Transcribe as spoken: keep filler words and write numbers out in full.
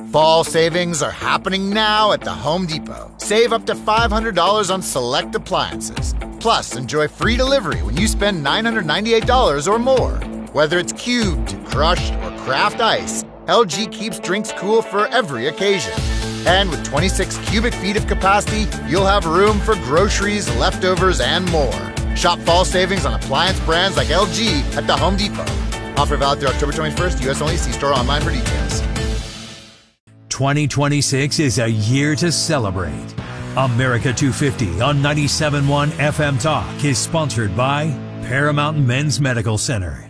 Fall savings are happening now at the Home Depot. Save up to five hundred dollars on select appliances. Plus, enjoy free delivery when you spend nine hundred ninety-eight dollars or more. Whether it's cubed, crushed, or craft ice, L G keeps drinks cool for every occasion. And with twenty-six cubic feet of capacity, you'll have room for groceries, leftovers, and more. Shop fall savings on appliance brands like L G at the Home Depot. Offer valid through October twenty-first, U S only. See store online for details. twenty twenty-six is a year to celebrate. America two fifty on ninety-seven point one F M Talk is sponsored by Paramount Men's Medical Center.